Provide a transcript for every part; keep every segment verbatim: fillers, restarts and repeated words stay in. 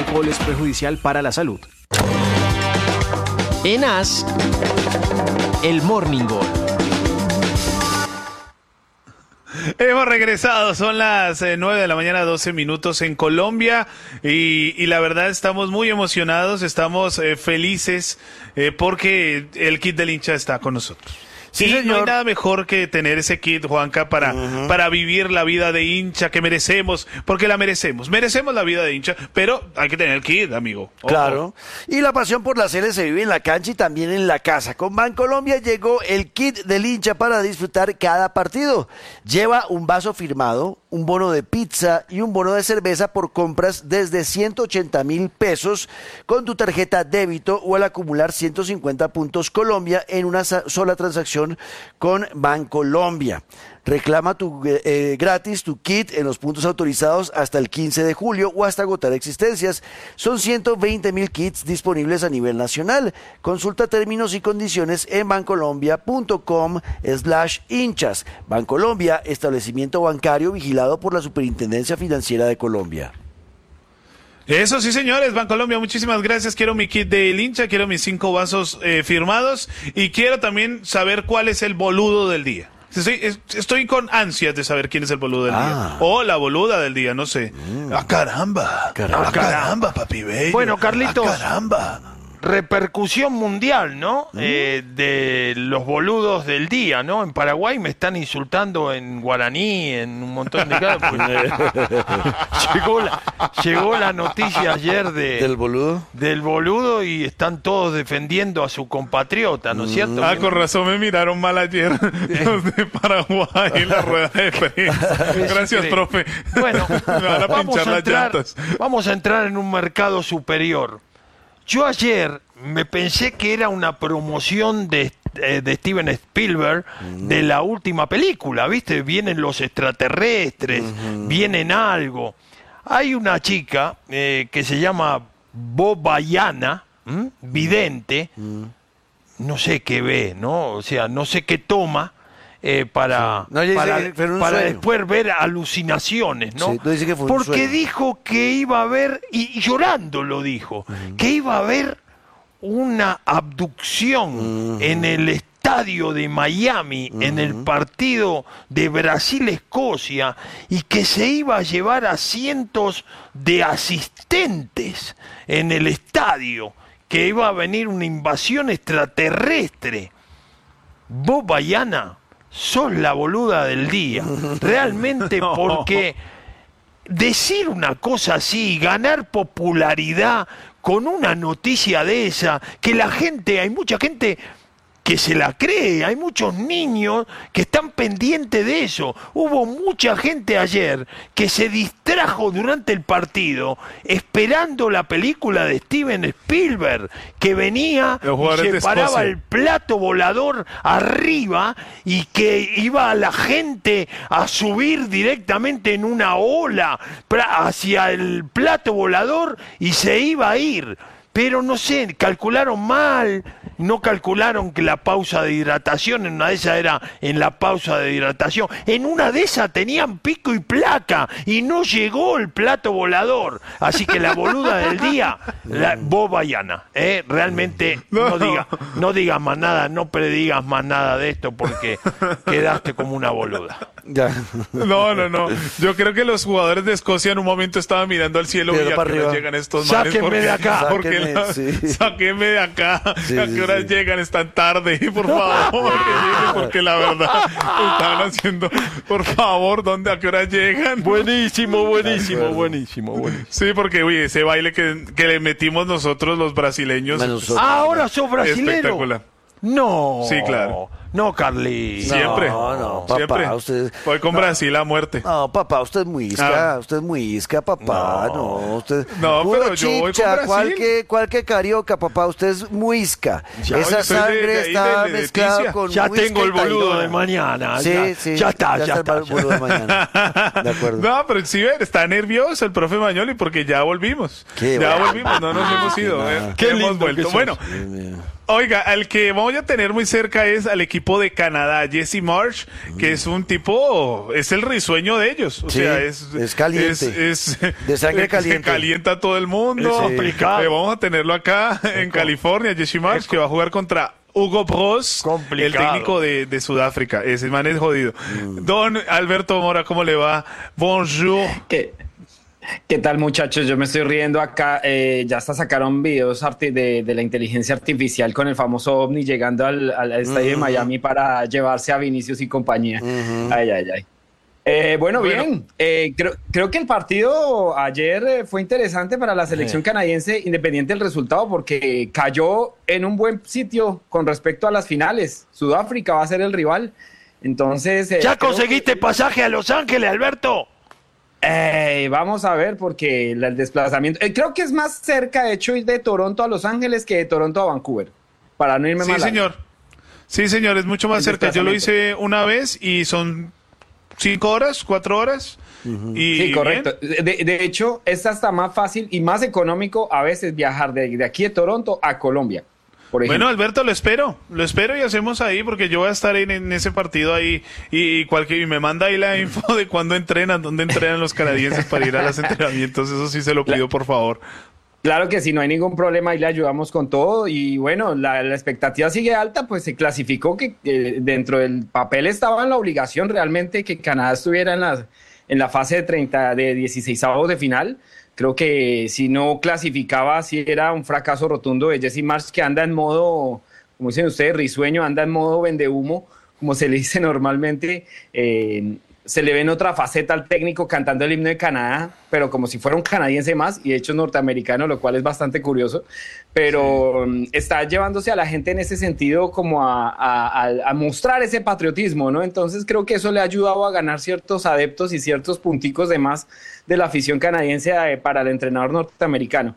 alcohol es perjudicial para la salud. En As, el Morning Gol. Hemos regresado, son las eh, nueve de la mañana, doce minutos en Colombia y, y la verdad estamos muy emocionados, estamos eh, felices eh, porque el kit del hincha está con nosotros. Sí, y señor. no hay nada mejor que tener ese kit, Juanca, para, uh-huh. para vivir la vida de hincha que merecemos, porque la merecemos. Merecemos la vida de hincha, pero hay que tener el kit, amigo. Ojo. Claro. Y la pasión por la Cele se vive en la cancha y también en la casa. Con Bancolombia llegó el kit del hincha para disfrutar cada partido. Lleva un vaso firmado, un bono de pizza y un bono de cerveza por compras desde ciento ochenta mil pesos con tu tarjeta débito o al acumular ciento cincuenta puntos Colombia en una sola transacción con Bancolombia. Reclama tu eh, gratis tu kit en los puntos autorizados hasta el quince de julio o hasta agotar existencias. Son ciento veinte mil kits disponibles a nivel nacional. Consulta términos y condiciones en bancolombia.com slash hinchas. Bancolombia, establecimiento bancario vigilado por la Superintendencia Financiera de Colombia. Eso sí, señores, Bancolombia, muchísimas gracias. Quiero mi kit del hincha, quiero mis cinco vasos eh, firmados y quiero también saber cuál es el boludo del día. Estoy, estoy con ansias de saber quién es el boludo del ah. día. O la boluda del día, no sé. Mm. ¡Ah, caramba! Caramba. ¡Ah, caramba, papi bello! Bueno, Carlitos. ¡Ah, caramba! Repercusión mundial, ¿no? Mm. Eh, de los boludos del día, ¿no? En Paraguay me están insultando en guaraní, en un montón de cosas. llegó, la, llegó la noticia ayer de, ¿Del boludo? Del boludo y están todos defendiendo a su compatriota, ¿no es cierto? Ah, con razón me miraron mal ayer los de Paraguay en la rueda de prensa. Gracias, profe. Bueno, me van a vamos, pinchar a las entrar, llantas. vamos a entrar en un mercado superior. Yo ayer me pensé que era una promoción de, eh, de Steven Spielberg uh-huh. de la última película, ¿viste? Vienen los extraterrestres, uh-huh. vienen algo. Hay una chica eh, que se llama Bobayana, ¿m? vidente, uh-huh. no sé qué ve, ¿no? O sea, no sé qué toma. Eh, para sí. no, para, dice, para para sueño. después ver alucinaciones, ¿no? Sí, no dice que fue porque un sueño. dijo que iba a haber, y, y llorando lo dijo, uh-huh. que iba a haber una abducción uh-huh. en el estadio de Miami, uh-huh. en el partido de Brasil-Escocia, y que se iba a llevar a cientos de asistentes en el estadio, que iba a venir una invasión extraterrestre. Vos, Bayana, sos la boluda del día, realmente, no. porque decir una cosa así, ganar popularidad con una noticia de esa, que la gente, hay mucha gente que se la cree, hay muchos niños que están pendientes de eso. Hubo mucha gente ayer que se distrajo durante el partido esperando la película de Steven Spielberg, que venía y se paraba el plato volador arriba y que iba la gente a subir directamente en una ola hacia el plato volador y se iba a ir. Pero no sé, calcularon mal, no calcularon que la pausa de hidratación, en una de esas era en la pausa de hidratación, en una de esas tenían pico y placa y no llegó el plato volador. Así que la boluda del día, la Bobayana, ¿eh? realmente no, no digas no digas más nada, no predigas más nada de esto porque quedaste como una boluda. Ya. No, no, no. Yo creo que los jugadores de Escocia en un momento estaban mirando al cielo y a qué hora llegan estos manes. Sáquenme de acá. Porque Sáquenme, la, sí. sáquenme de acá. Sí, ¿A qué sí, horas sí. llegan? Están tarde. Por favor, que lleguen, porque la verdad estaban haciendo. Por favor, ¿dónde? ¿A qué horas llegan? Buenísimo, buenísimo, buenísimo, buenísimo. Sí, porque, uy, ese baile que, que le metimos nosotros los brasileños. Nosotros. Ah, ahora sos brasilero. Espectacular. No. Sí, claro. No, Carly. Siempre. No, no, papá, Siempre. usted... Voy con no. Brasil a muerte. No, papá, usted es muy isca, Ah. usted es muy isca, papá, no, No. usted... No, puro pero yo voy con chicha, Brasil. cualquier, cualquier carioca, papá, usted es muy isca. Ya, Esa yo soy de- sangre de ahí, está de- de mezclada Leticia. con Ya muisca tengo el y boludo traidora. de mañana. Sí, ya, sí. ya está, ya, el está. boludo de mañana. De acuerdo. No, pero sí, ver, está nervioso el profe Mañoli porque ya volvimos. Qué ya bueno. volvimos, no nos hemos ido. Qué eh, Qué hemos lindo vuelto. que sos. Bueno, Dios mío. oiga, al que vamos a tener muy cerca es al equipo equipo de Canadá, Jesse Marsh, que es un tipo, es el risueño de ellos. O Sí, sea, es, es caliente. Es, es- De sangre caliente. Se calienta a todo el mundo. Es complicado. Eh, vamos a tenerlo acá en California, Jesse Marsh, que va a jugar contra Hugo Bros, Complicado. el técnico de, de Sudáfrica. Ese man es jodido. Don Alberto Mora, ¿cómo le va? Bonjour. ¿Qué, qué tal, muchachos? Yo me estoy riendo acá. Eh, ya hasta sacaron videos arti- de, de la inteligencia artificial con el famoso OVNI llegando al, al estadio de Miami para llevarse a Vinicius y compañía. Ay, ay, ay. Eh, bueno, Bueno. bien. Eh, creo, creo que el partido ayer eh, fue interesante para la selección canadiense, independiente del resultado, porque cayó en un buen sitio con respecto a las finales. Sudáfrica va a ser el rival. Entonces. eh, ¿Ya creo conseguiste que- pasaje a Los Ángeles, Alberto? Eh, vamos a ver, porque el, el desplazamiento. eh, creo que es más cerca, de hecho, ir de Toronto a Los Ángeles que de Toronto a Vancouver. Para no irme Sí, más largo. señor. Sí, señor, es mucho más El cerca. Yo lo hice desplazamiento. una vez y son cinco horas, cuatro horas. Y Sí, correcto. bien. De, de hecho, es hasta más fácil y más económico a veces viajar de, de aquí de Toronto a Colombia, por ejemplo. Bueno, Alberto, lo espero, lo espero y hacemos ahí porque yo voy a estar en, en ese partido ahí y, y cualquier y me manda ahí la info de cuándo entrenan, dónde entrenan los canadienses para ir a los entrenamientos, eso sí se lo pido por favor. Claro que sí, no hay ningún problema, ahí le ayudamos con todo y bueno, la, la expectativa sigue alta, pues se clasificó que eh, dentro del papel estaba en la obligación realmente que Canadá estuviera en la, en la fase de treinta, de dieciséis avos de final. Creo que si no clasificaba, sí era un fracaso rotundo de Jesse Marsh, que anda en modo, como dicen ustedes, risueño, anda en modo vendehumo, como se le dice normalmente. Eh, se le ve en otra faceta al técnico cantando el himno de Canadá, pero como si fuera un canadiense más, y de hecho es norteamericano, lo cual es bastante curioso, pero sí. Está llevándose a la gente en ese sentido como a, a, a, a mostrar ese patriotismo, ¿no? Entonces creo que eso le ha ayudado a ganar ciertos adeptos y ciertos punticos de más de la afición canadiense eh, para el entrenador norteamericano.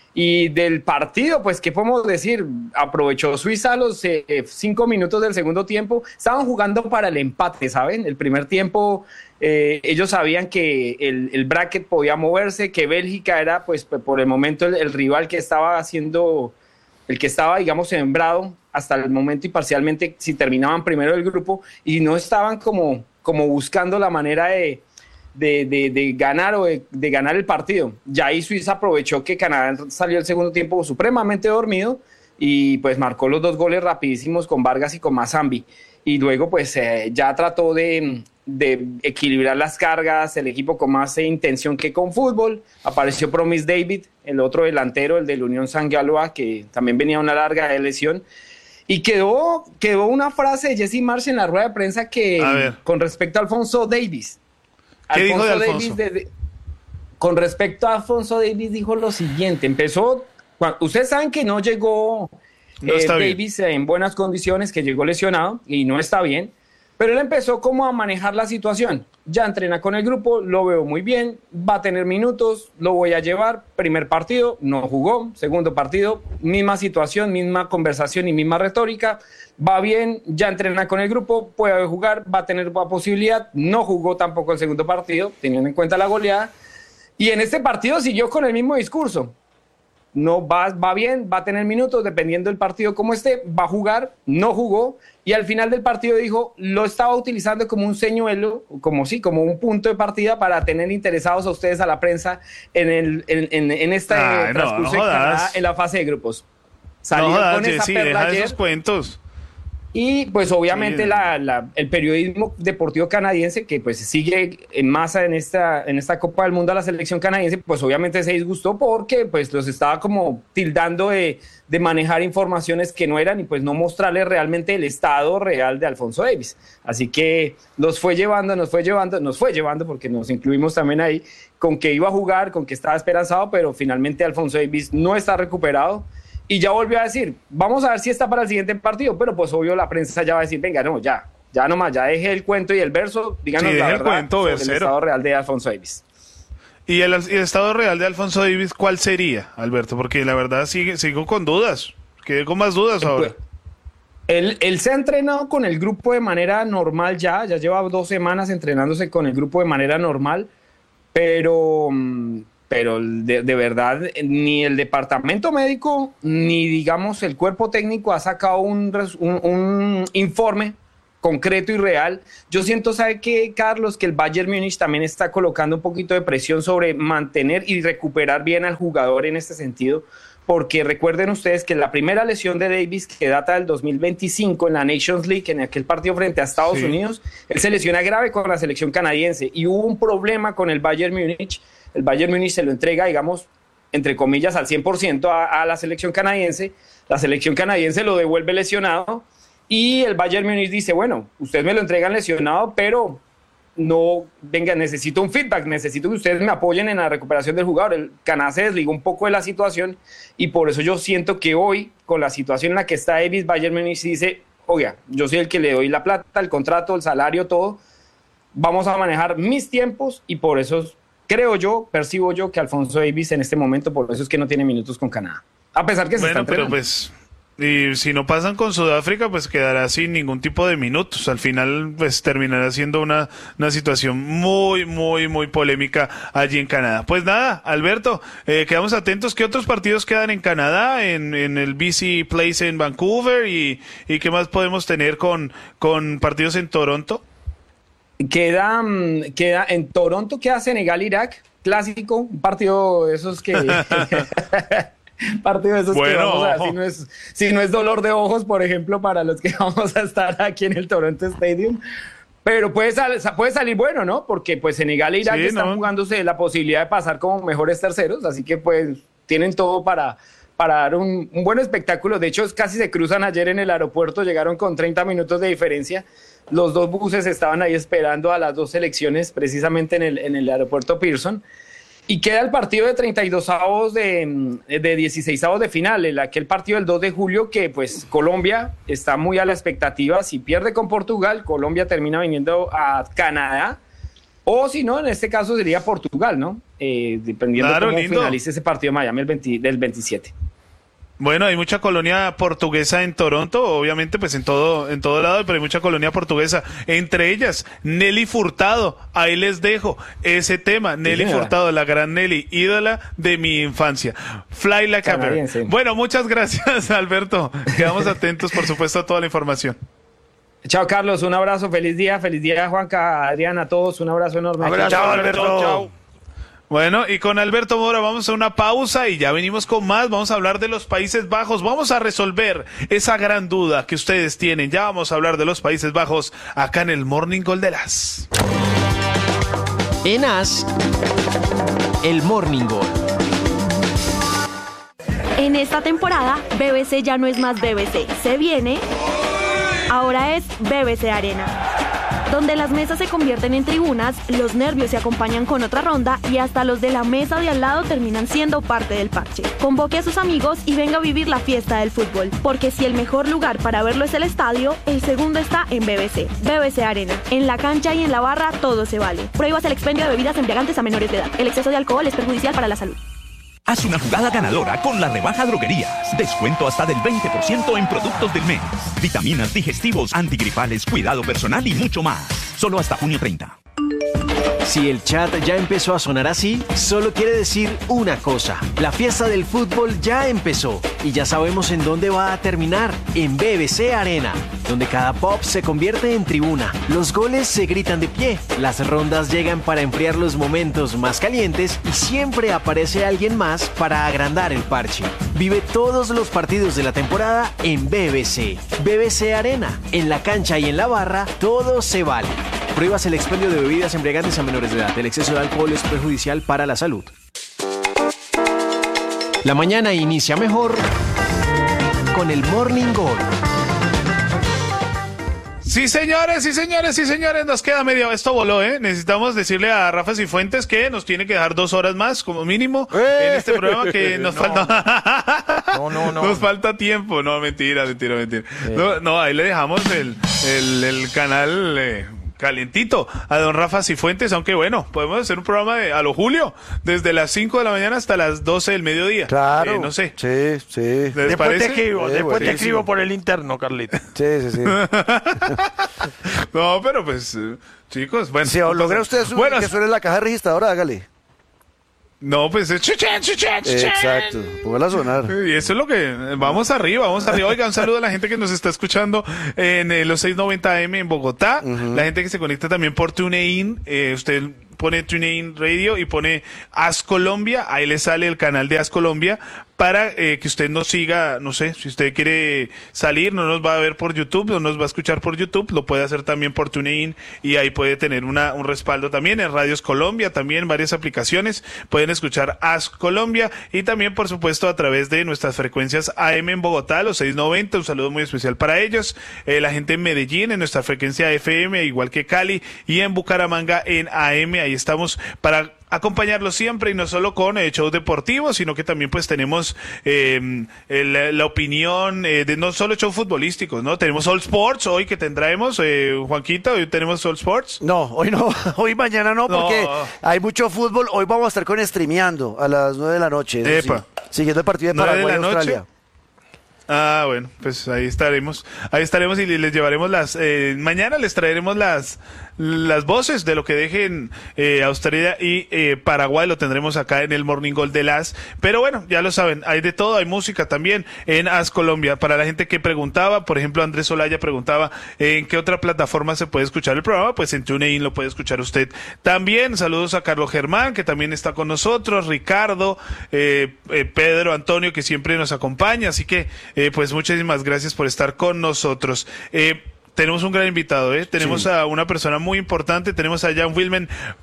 Y del partido, pues, ¿qué podemos decir? Aprovechó Suiza los eh, cinco minutos del segundo tiempo. Estaban jugando para el empate, ¿saben? El primer tiempo, eh, ellos sabían que el, el bracket podía moverse, que Bélgica era, pues, por el momento el, el rival que estaba haciendo, el que estaba, digamos, sembrado hasta el momento y parcialmente si terminaban primero el grupo y no estaban como, como buscando la manera de... De, de, de ganar o de, de ganar el partido. Ya ahí Suiza aprovechó que Canadá salió el segundo tiempo supremamente dormido y pues marcó los dos goles rapidísimos con Vargas y con Mazambi. Y luego pues eh, ya trató de, de equilibrar las cargas, el equipo con más eh, intención que con fútbol. Apareció Promise David, el otro delantero, el del Unión Saint-Galois, que también venía una larga de lesión. Y quedó, quedó una frase de Jesse Marsh en la rueda de prensa que A ver. con respecto a Alfonso Davies. ¿Qué dijo de Alfonso? Davies de- de- con respecto a Alfonso Davies dijo lo siguiente, empezó, cua- ustedes saben que no llegó No eh, está bien. Davies en buenas condiciones, que llegó lesionado y no está bien, pero él empezó como a manejar la situación, ya entrena con el grupo, lo veo muy bien, va a tener minutos, lo voy a llevar, primer partido, no jugó, segundo partido, misma situación, misma conversación y misma retórica, va bien, ya entrena con el grupo, puede jugar, va a tener la posibilidad, no jugó tampoco el segundo partido, teniendo en cuenta la goleada, y en este partido siguió con el mismo discurso. No va, va bien, va a tener minutos, dependiendo del partido como esté, va a jugar, no jugó, y al final del partido dijo, lo estaba utilizando como un señuelo, como sí, como un punto de partida para tener interesados a ustedes, a la prensa, en, el, en, en, en este Ay, no, transcurso no de Canadá jodas. en la fase de grupos. No Salió jodas, con esa Jessy, perla deja ayer. esos cuentos. Y pues obviamente Sí. la, la- el periodismo deportivo canadiense, que pues sigue en masa en esta, en esta Copa del Mundo a la selección canadiense, pues obviamente se disgustó porque pues los estaba como tildando de, de manejar informaciones que no eran y pues no mostrarles realmente el estado real de Alfonso Davies. Así que los fue llevando, nos fue llevando, nos fue llevando porque nos incluimos también ahí, con que iba a jugar, con que estaba esperanzado, pero finalmente Alfonso Davies no está recuperado. Y ya volvió a decir, vamos a ver si está para el siguiente partido, pero pues obvio la prensa ya va a decir, venga, no, ya, ya nomás, ya dejé el cuento y el verso, díganos Sí, la deje el verdad cuento, sobre el versero. estado real de Alfonso Davies. ¿Y el, y el estado real de Alfonso Davies cuál sería, Alberto? Porque la verdad sigue, sigo con dudas. Quedé con más dudas ahora. Pues, Él, él se ha entrenado con el grupo de manera normal ya, ya lleva dos semanas entrenándose con el grupo de manera normal, pero mm, pero de, de verdad ni el departamento médico ni digamos el cuerpo técnico ha sacado un, un, un informe concreto y real. Yo siento, ¿sabe qué, Carlos? Que el Bayern Múnich también está colocando un poquito de presión sobre mantener y recuperar bien al jugador en este sentido, porque recuerden ustedes que la primera lesión de Davis, que data del dos mil veinticinco en la Nations League, en aquel partido frente a Estados sí. Unidos, él se lesiona grave con la selección canadiense y hubo un problema con el Bayern Múnich. El Bayern Múnich se lo entrega, digamos, entre comillas, al cien por ciento a, a la selección canadiense. La selección canadiense lo devuelve lesionado y el Bayern Múnich dice, bueno, ustedes me lo entregan lesionado, pero no, venga, necesito un feedback, necesito que ustedes me apoyen en la recuperación del jugador. El Canadá se desligó un poco de la situación y por eso yo siento que hoy, con la situación en la que está Davis, Bayern Múnich dice, oiga, yo soy el que le doy la plata, el contrato, el salario, todo, vamos a manejar mis tiempos y por eso creo yo, percibo yo que Alfonso Davis en este momento, por eso es que no tiene minutos con Canadá, a pesar que se bueno, está pero entrenando. pues... Y si no pasan con Sudáfrica, pues quedará sin ningún tipo de minutos. Al final, pues terminará siendo una, una situación muy, muy, muy polémica allí en Canadá. Pues nada, Alberto, eh, quedamos atentos. ¿Qué otros partidos quedan en Canadá, en, en el B C Place en Vancouver? ¿Y, y qué más podemos tener con, con partidos en Toronto? Queda, queda en Toronto, queda Senegal-Irak, clásico, un partido de esos que... partido de esos bueno, que vamos a ver si no, es, si no es dolor de ojos, por ejemplo, para los que vamos a estar aquí en el Toronto Stadium, pero puede, sal, puede salir bueno, ¿no? Porque pues Senegal e Irak sí, están ¿no? jugándose la posibilidad de pasar como mejores terceros, así que pues tienen todo para, para dar un, un buen espectáculo. De hecho, casi se cruzan ayer en el aeropuerto, llegaron con treinta minutos de diferencia, los dos buses estaban ahí esperando a las dos selecciones precisamente en el, en el aeropuerto Pearson. Y queda el partido de treinta y dos avos de, de dieciséis avos de final, el, aquel partido del dos de julio que pues Colombia está muy a la expectativa. Si pierde con Portugal, Colombia termina viniendo a Canadá. O si no, en este caso sería Portugal, ¿no? Eh, dependiendo claro, de cómo lindo. finalice ese partido de Miami el veinte, del veintisiete. Bueno, hay mucha colonia portuguesa en Toronto, obviamente pues en todo en todo lado, pero hay mucha colonia portuguesa, entre ellas Nelly Furtado. Ahí les dejo ese tema, Nelly sí, Furtado, la gran Nelly, ídola de mi infancia. Fly like a bird. Bueno, muchas gracias, Alberto. Quedamos atentos, por supuesto, a toda la información. Chao, Carlos, un abrazo, feliz día, feliz día, Juanca, Adrián, a todos, un abrazo enorme. Abrazo, chao, Alberto. Chao, chao. Bueno, y con Alberto Mora vamos a una pausa y ya venimos con más. Vamos a hablar de los Países Bajos. Vamos a resolver esa gran duda que ustedes tienen. Ya vamos a hablar de los Países Bajos acá en el Morning Call de Las. En As, el Morning Call. En esta temporada, B B C ya no es más B B C. Se viene, ahora es B B C Arena, donde las mesas se convierten en tribunas, los nervios se acompañan con otra ronda y hasta los de la mesa de al lado terminan siendo parte del parche. Convoque a sus amigos y venga a vivir la fiesta del fútbol, porque si el mejor lugar para verlo es el estadio, el segundo está en B B C. B B C Arena. En la cancha y en la barra todo se vale. Prohíbas el expendio de bebidas embriagantes a menores de edad. El exceso de alcohol es perjudicial para la salud. Haz una jugada ganadora con la rebaja Droguerías. Descuento hasta del veinte por ciento en productos del mes. Vitaminas, digestivos, antigripales, cuidado personal y mucho más. Solo hasta junio treinta. Si el chat ya empezó a sonar así, solo quiere decir una cosa. La fiesta del fútbol ya empezó y ya sabemos en dónde va a terminar, en B B C Arena, donde cada pop se convierte en tribuna. Los goles se gritan de pie, las rondas llegan para enfriar los momentos más calientes y siempre aparece alguien más para agrandar el parche. Vive todos los partidos de la temporada en B B C. B B C Arena, en la cancha y en la barra, todo se vale. Prohíbas el expendio de bebidas embriagantes a menores de edad. El exceso de alcohol es perjudicial para la salud. La mañana inicia mejor con el Morning Call. Sí, señores, sí, señores, sí, señores, nos queda media... Esto voló, ¿eh? Necesitamos decirle a Rafa Cifuentes que nos tiene que dejar dos horas más, como mínimo, ¡Eh! en este programa, que nos no. falta... no, no, no. Nos falta tiempo. No, mentira, mentira, mentira. Eh. No, no, ahí le dejamos el, el, el canal... Eh, calientito a don Rafa Cifuentes, aunque bueno, podemos hacer un programa de, a lo Julio, desde las cinco de la mañana hasta las doce del mediodía. Claro. Eh, no sé. Sí, sí. Después parece? te escribo, Sí, después te buenísimo. escribo por el interno, Carlito. Sí, sí, sí. No, pero pues, eh, chicos, bueno. Si logra usted subir, bueno, que suene la caja registradora, hágale. No, pues es chuchen, chuchen, chuchen. Exacto, póngala a sonar. Y eso es lo que... Vamos arriba, vamos arriba. Oiga, un saludo a la gente que nos está escuchando en eh, los seiscientos noventa A M en Bogotá. Uh-huh. La gente que se conecta también por TuneIn. Eh, usted pone TuneIn Radio y pone As Colombia. Ahí le sale el canal de As Colombia para eh, que usted nos siga. No sé, si usted quiere salir, no nos va a ver por YouTube, no nos va a escuchar por YouTube, lo puede hacer también por TuneIn y ahí puede tener una un respaldo también en Radios Colombia, también varias aplicaciones. Pueden escuchar As Colombia y también, por supuesto, a través de nuestras frecuencias A M en Bogotá, los seiscientos noventa. Un saludo muy especial para ellos. Eh, la gente en Medellín, en nuestra frecuencia F M, igual que Cali, y en Bucaramanga en A M. Ahí estamos para acompañarlos siempre, y no solo con eh, shows deportivos, sino que también pues tenemos eh, el, la opinión eh, de no solo shows futbolísticos, ¿no? Tenemos All Sports hoy que tendremos, eh, Juanquito, hoy tenemos All Sports. No, hoy no, hoy mañana no, porque no. Hay mucho fútbol. Hoy vamos a estar con streameando a las nueve de la noche. Epa. Sí, siguiendo el partido de Paraguay y Australia. Ah, bueno, pues ahí estaremos, ahí estaremos y les llevaremos las, eh, mañana les traeremos las, las voces de lo que dejen eh, Australia y eh, Paraguay, lo tendremos acá en el Morning Gold de las, pero bueno, ya lo saben, hay de todo, hay música también en As Colombia. Para la gente que preguntaba, por ejemplo, Andrés Olaya preguntaba en qué otra plataforma se puede escuchar el programa, pues en TuneIn lo puede escuchar usted también. Saludos a Carlos Germán, que también está con nosotros, Ricardo, eh, eh, Pedro, Antonio, que siempre nos acompaña, así que Eh, pues muchísimas gracias por estar con nosotros. Eh, tenemos un gran invitado, ¿eh? Tenemos sí. a una persona muy importante, tenemos a Jan Wilmen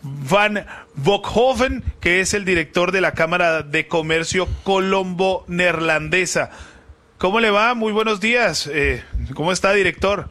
van Bokhoven, que es el director de la Cámara de Comercio Colombo-Neerlandesa. ¿Cómo le va? Muy buenos días. Eh, ¿Cómo está, director?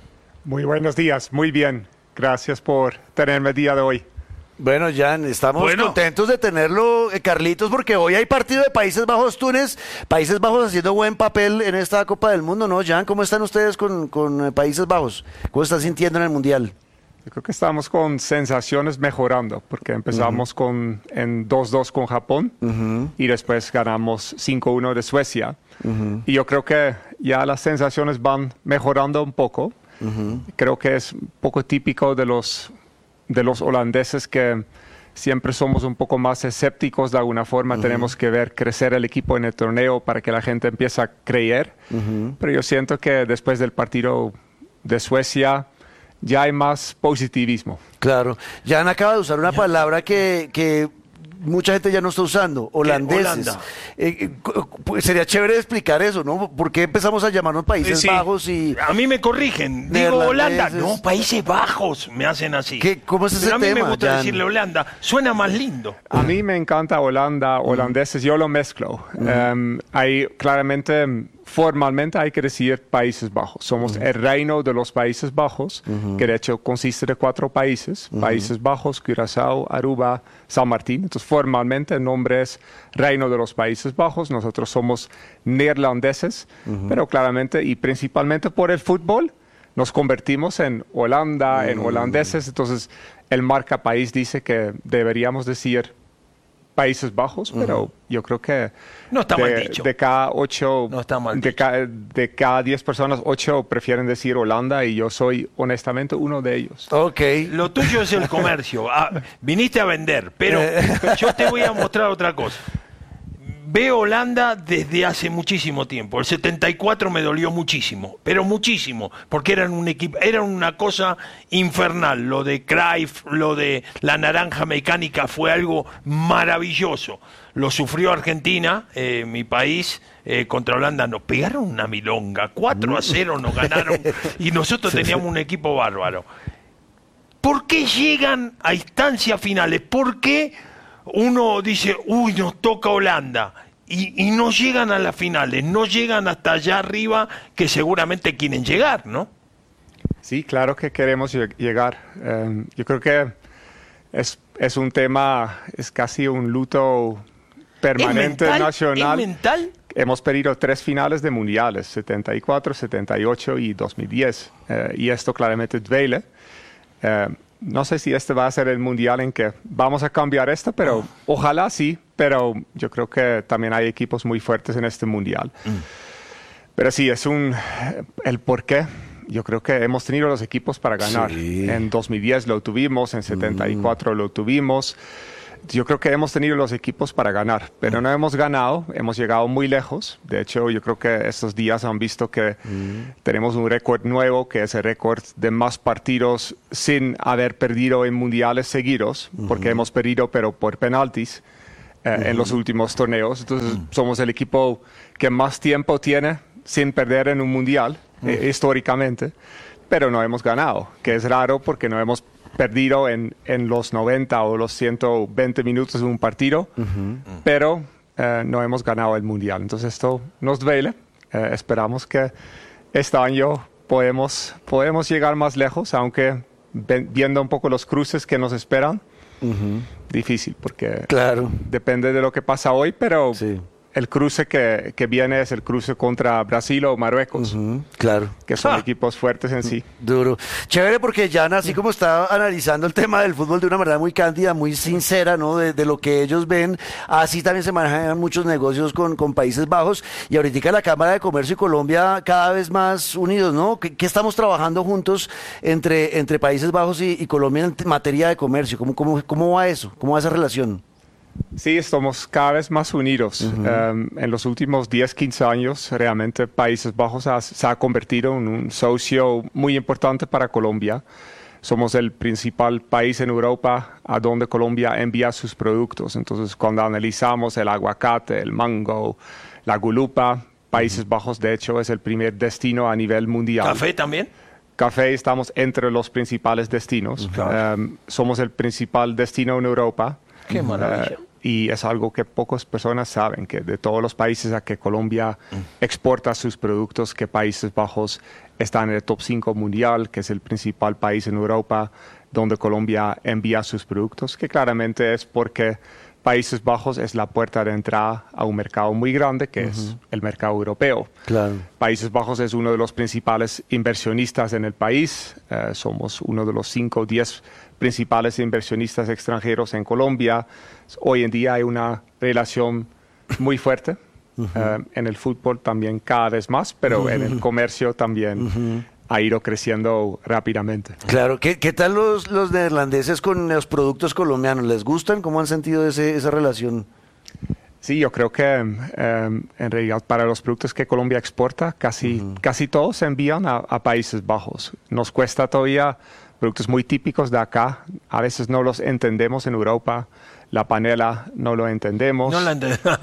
Muy buenos días, muy bien. Gracias por tenerme el día de hoy. Bueno, Jan, estamos bueno. contentos de tenerlo, eh, Carlitos, porque hoy hay partido de Países Bajos-Túnez. Países Bajos haciendo buen papel en esta Copa del Mundo, ¿no, Jan? ¿Cómo están ustedes con, con eh, Países Bajos? ¿Cómo están sintiendo en el Mundial? Yo creo que estamos con sensaciones mejorando, porque empezamos uh-huh. con en dos dos con Japón uh-huh. y después ganamos cinco uno de Suecia. Uh-huh. Y yo creo que ya las sensaciones van mejorando un poco. Uh-huh. Creo que es un poco típico de los... de los holandeses, que siempre somos un poco más escépticos de alguna forma. Uh-huh. Tenemos que ver crecer el equipo en el torneo para que la gente empiece a creer. Uh-huh. Pero yo siento que después del partido de Suecia ya hay más positivismo. Claro. Jan acaba de usar una palabra que... que... mucha gente ya no está usando, holandeses. Eh, eh, sería chévere explicar eso, ¿no? ¿Por qué empezamos a llamarnos Países sí. Bajos y... A mí me corrigen, digo Holanda, no, Países Bajos, me hacen así. ¿Qué, ¿Cómo es ese Pero a mí tema, me gusta Jan? decirle Holanda, suena más lindo. A mí me encanta Holanda, holandeses, yo lo mezclo. Uh-huh. Um, hay claramente... Formalmente hay que decir Países Bajos. Somos uh-huh. el reino de los Países Bajos, uh-huh. que de hecho consiste de cuatro países. Uh-huh. Países Bajos, Curazao, Aruba, San Martín. Entonces formalmente el nombre es Reino de los Países Bajos. Nosotros somos neerlandeses, uh-huh. pero claramente y principalmente por el fútbol nos convertimos en Holanda, uh-huh. en holandeses. Entonces el marca país dice que deberíamos decir Países Bajos, pero uh-huh. yo creo que no está de, mal dicho. de cada ocho, no está mal de, ca, de cada diez personas, ocho prefieren decir Holanda y yo soy honestamente uno de ellos. Ok. Lo tuyo es el comercio. Ah, viniste a vender, pero yo te voy a mostrar otra cosa. Veo Holanda desde hace muchísimo tiempo. El setenta y cuatro me dolió muchísimo, pero muchísimo, porque eran un equipo, eran una cosa infernal. Lo de Cruyff, lo de la naranja mecánica fue algo maravilloso. Lo sufrió Argentina, eh, mi país, eh, contra Holanda. Nos pegaron una milonga, cuatro a cero nos ganaron y nosotros teníamos un equipo bárbaro. ¿Por qué llegan a instancias finales? ¿Por qué uno dice, uy, nos toca Holanda? Y, y no llegan a las finales, no llegan hasta allá arriba que seguramente quieren llegar, ¿no? Sí, claro que queremos llegar. Um, yo creo que es, es un tema, es casi un luto permanente ¿Es mental? nacional. ¿Es mental? Hemos perdido tres finales de mundiales, setenta y cuatro, setenta y ocho y dos mil diez. Uh, y esto claramente duele. Uh, no sé si este va a ser el mundial en que vamos a cambiar esto, pero oh. ojalá sí. Pero yo creo que también hay equipos muy fuertes en este mundial. Mm. Pero sí, es un... el por qué. Yo creo que hemos tenido los equipos para ganar. Sí. En dos mil diez lo tuvimos, en setenta y cuatro mm. lo tuvimos. yo creo que hemos tenido los equipos para ganar, pero no hemos ganado, hemos llegado muy lejos. De hecho, yo creo que estos días han visto que mm. tenemos un récord nuevo, que es el récord de más partidos sin haber perdido en mundiales seguidos, mm-hmm. porque hemos perdido, pero por penaltis eh, mm-hmm. en los últimos torneos. Entonces, mm. somos el equipo que más tiempo tiene sin perder en un mundial, mm. eh, históricamente, pero no hemos ganado, que es raro porque no hemos perdido en, en los noventa o los ciento veinte minutos de un partido, uh-huh. pero eh, no hemos ganado el mundial. Entonces esto nos duele. Eh, esperamos que este año podemos, podemos llegar más lejos, aunque ve, viendo un poco los cruces que nos esperan, uh-huh. difícil, porque claro. depende de lo que pasa hoy, pero... Sí. El cruce que, que viene es el cruce contra Brasil o Marruecos. Uh-huh, claro. Que son ah. equipos fuertes en sí. Duro. Chévere porque Jan, así como está analizando el tema del fútbol de una manera muy cándida, muy sincera, ¿no? De, de lo que ellos ven, así también se manejan muchos negocios con, con Países Bajos. Y ahorita la Cámara de Comercio y Colombia cada vez más unidos, ¿no? ¿Qué, qué estamos trabajando juntos entre, entre Países Bajos y, y Colombia en materia de comercio? ¿Cómo, cómo, cómo va eso? ¿Cómo va esa relación? Sí, estamos cada vez más unidos. Uh-huh. Um, en los últimos diez, quince años, realmente Países Bajos ha, se ha convertido en un socio muy importante para Colombia. Somos el principal país en Europa a donde Colombia envía sus productos. Entonces, cuando analizamos el aguacate, el mango, la gulupa, Países uh-huh. Bajos, de hecho, es el primer destino a nivel mundial. ¿Café también? Café, estamos entre los principales destinos. Uh-huh. Um, somos el principal destino en Europa. ¡Qué maravilla! Uh, y es algo que pocas personas saben, que de todos los países a que Colombia mm. exporta sus productos, que Países Bajos está en el top cinco mundial, que es el principal país en Europa donde Colombia envía sus productos, que claramente es porque Países Bajos es la puerta de entrada a un mercado muy grande, que uh-huh. es el mercado europeo. Claro. Países Bajos es uno de los principales inversionistas en el país. Uh, somos uno de los cinco o diez principales inversionistas extranjeros en Colombia. Hoy en día hay una relación muy fuerte. Uh-huh. Uh, en el fútbol también cada vez más, pero uh-huh. en el comercio también uh-huh. ha ido creciendo rápidamente. Claro. ¿Qué, qué tal los, los neerlandeses con los productos colombianos? ¿Les gustan? ¿Cómo han sentido ese, esa relación? Sí, yo creo que um, en realidad para los productos que Colombia exporta, casi, uh-huh. casi todos se envían a, a Países Bajos. Nos cuesta todavía productos muy típicos de acá. A veces no los entendemos en Europa. La panela no lo entendemos. No la entendemos.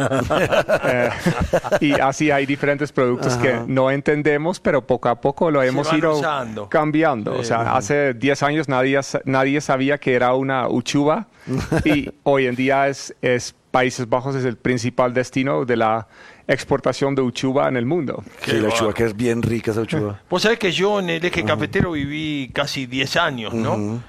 eh, y así hay diferentes productos Ajá. que no entendemos, pero poco a poco lo hemos ido usando. cambiando. Sí. O sea, hace diez años nadie, nadie sabía que era una uchuva y hoy en día es, es Países Bajos es el principal destino de la exportación de uchuva en el mundo. Sí, la uchuva que es bien rica esa uchuva. Vos sabés que yo en el eje uh-huh. cafetero viví casi diez años, ¿no? Uh-huh.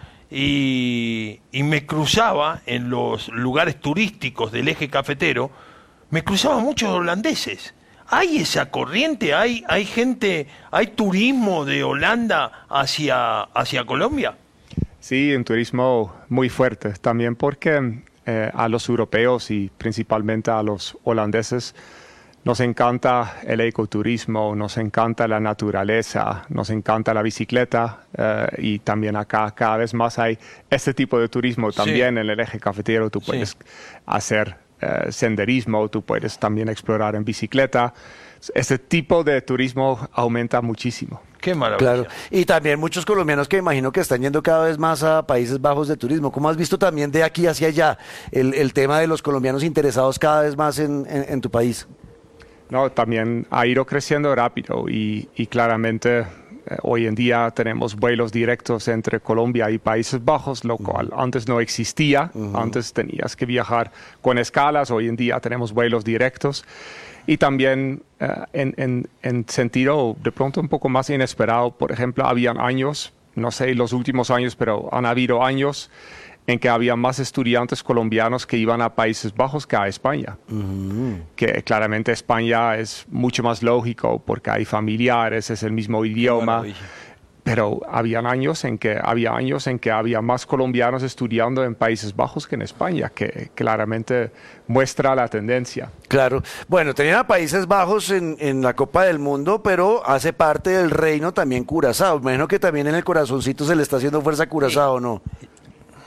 Y, y me cruzaba en los lugares turísticos del eje cafetero, me cruzaban muchos holandeses. ¿Hay esa corriente? ¿Hay, hay gente, hay turismo de Holanda hacia, hacia Colombia? Sí, un turismo muy fuerte. También porque eh, a los europeos y principalmente a los holandeses nos encanta el ecoturismo, nos encanta la naturaleza, nos encanta la bicicleta eh, y también acá cada vez más hay este tipo de turismo también sí. en el eje cafetero. Tú puedes sí. hacer eh, senderismo, tú puedes también explorar en bicicleta. Este tipo de turismo aumenta muchísimo. Qué maravilla. Claro. Y también muchos colombianos que imagino que están yendo cada vez más a Países Bajos de turismo. ¿Cómo has visto también de aquí hacia allá el, el tema de los colombianos interesados cada vez más en, en, en tu país? No, también ha ido creciendo rápido y, y claramente eh, hoy en día tenemos vuelos directos entre Colombia y Países Bajos, lo cual uh-huh. antes no existía. Uh-huh. Antes tenías que viajar con escalas, hoy en día tenemos vuelos directos. Y también uh, en, en, en sentido de pronto un poco más inesperado, por ejemplo, habían años, no sé los últimos años, pero han habido años en que había más estudiantes colombianos que iban a Países Bajos que a España. Uh-huh. Que claramente España es mucho más lógico porque hay familiares, es el mismo idioma. Pero habían años en que había años en que había más colombianos estudiando en Países Bajos que en España, que claramente muestra la tendencia. Claro. Bueno, tenían a Países Bajos en, en la Copa del Mundo, pero hace parte del reino también Curazao. Imagino que también en el corazoncito se le está haciendo fuerza a Curazao, ¿no?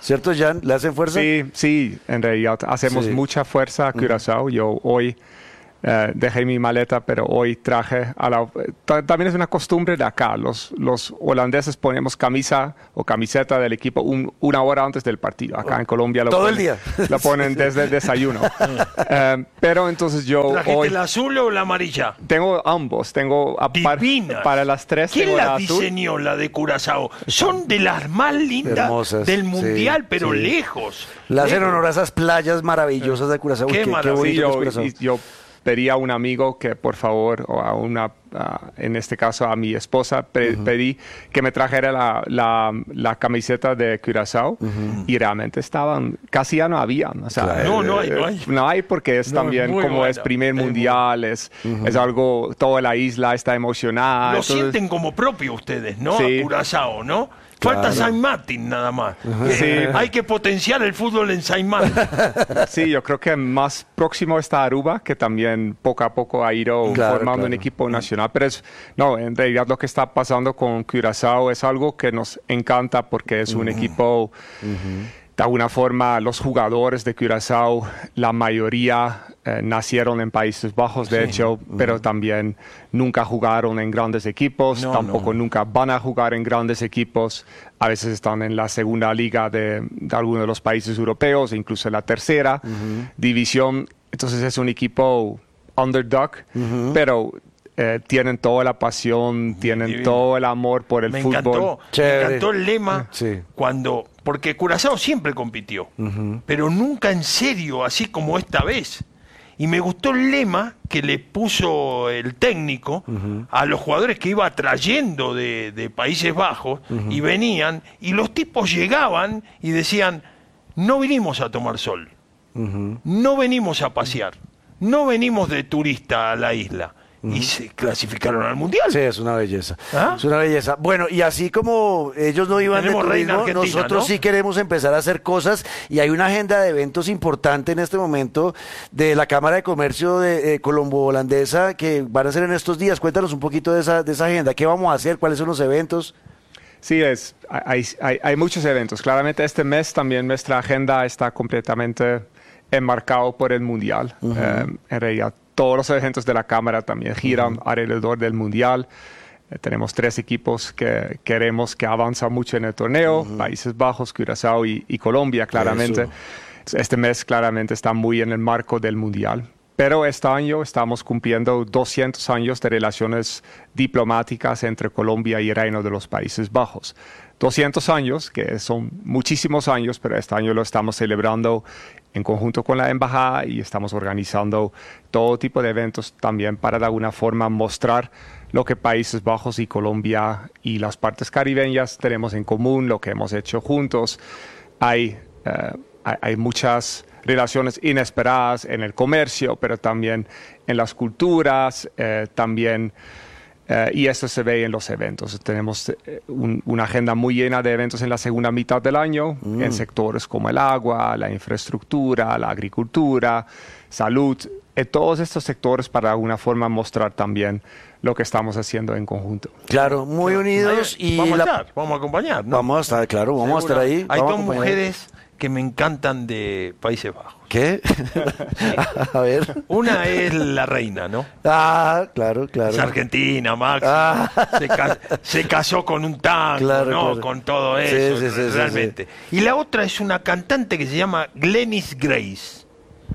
¿Cierto, Jan? ¿Le hacen fuerza? Sí, sí, en realidad hacemos Sí. mucha fuerza a Curazao. Yo hoy eh, dejé mi maleta, pero hoy traje a la... ta- También es una costumbre de acá. Los, los holandeses ponemos camisa o camiseta del equipo un- una hora antes del partido. Acá en Colombia lo Todo el ponen, día. lo ponen desde el desayuno. Eh, pero entonces yo ¿Trajiste hoy... la azul o la amarilla? Tengo ambos. Tengo a par- Divinas. para las tres. ¿Quién tengo la las azul. diseñó, la de Curazao? Son de las más lindas Hermosas, del sí, mundial, pero sí. lejos. Le hacen Lejos. honor a esas playas maravillosas de Curazao. Uy, Qué qué, qué maravilla. bonito Sí, que es yo, Curazao. y- yo pedí a un amigo que por favor, o a una, a- en este caso a mi esposa, pe- pedí que me trajera la, la, la camiseta de Curazao y realmente estaban, casi ya no habían. O sea, Claro. No, no hay, no hay. No hay porque es No, es también muy como buena, es primer es muy- mundial, es, es algo, toda la isla está emocionada. Lo entonces- sienten como propio ustedes, ¿no? Sí. A Curazao, ¿no? Falta Saint Martin nada más. Que Sí. Hay que potenciar el fútbol en Saint Martin. Sí, yo creo que más próximo está Aruba, que también poco a poco ha ido Claro, formando un claro. equipo nacional. Pero es, no, en realidad lo que está pasando con Curazao es algo que nos encanta porque es un equipo, de alguna forma, los jugadores de Curazao, la mayoría eh, nacieron en Países Bajos, de hecho, pero también nunca jugaron en grandes equipos, No, tampoco no. nunca van a jugar en grandes equipos. A veces están en la segunda liga de, de algunos de los países europeos, incluso en la tercera división. Entonces es un equipo underdog, pero eh, tienen toda la pasión, tienen Divino. todo el amor por el Me fútbol. encantó, me Chévere. encantó el lema Sí. cuando, porque Curazao siempre compitió, pero nunca en serio, así como esta vez. Y me gustó el lema que le puso el técnico a los jugadores que iba trayendo de, de Países Bajos y venían, y los tipos llegaban y decían, no vinimos a tomar sol, no venimos a pasear, no venimos de turista a la isla. Y se clasificaron al Mundial. Sí, es una belleza. ¿Ah? Es una belleza. Bueno, y así como ellos no iban Tenemos de reina turismo, argentina, nosotros ¿no? sí queremos empezar a hacer cosas y hay una agenda de eventos importante en este momento de la Cámara de Comercio de eh, Colombo-Holandesa que van a ser en estos días. Cuéntanos un poquito de esa, de esa agenda. ¿Qué vamos a hacer? ¿Cuáles son los eventos? Sí, es, hay, hay, hay muchos eventos. Claramente este mes también nuestra agenda está completamente enmarcado por el Mundial. Eh, en realidad, todos los eventos de la Cámara también giran alrededor del Mundial. Eh, tenemos tres equipos que queremos que avanzan mucho en el torneo, Países Bajos, Curazao y, y Colombia, claramente. Este mes claramente está muy en el marco del Mundial. Pero este año estamos cumpliendo doscientos años de relaciones diplomáticas entre Colombia y el Reino de los Países Bajos. doscientos años, que son muchísimos años, pero este año lo estamos celebrando en conjunto con la embajada y estamos organizando todo tipo de eventos también para de alguna forma mostrar lo que Países Bajos y Colombia y las partes caribeñas tenemos en común, lo que hemos hecho juntos. Hay, eh, hay, hay muchas relaciones inesperadas en el comercio, pero también en las culturas, eh, también... Uh, y eso se ve en los eventos. Tenemos eh, un, una agenda muy llena de eventos en la segunda mitad del año, mm. en sectores como el agua, la infraestructura, la agricultura, salud, en todos estos sectores para de alguna forma mostrar también lo que estamos haciendo en conjunto. Claro, muy unidos y vamos la- a estar, vamos a acompañar, ¿no? vamos a estar, claro, vamos Seguro. a estar ahí. Hay vamos a dos acompañar. mujeres que me encantan de Países Bajos. ¿Qué? A ver. Una es la reina, ¿no? Ah, claro, claro. Es argentina, Max. Ah. Se, ca- se casó con un tango, Claro, ¿no? claro. Con todo Sí, eso, sí, sí, sí, realmente. Y la otra es una cantante que se llama Glennis Grace.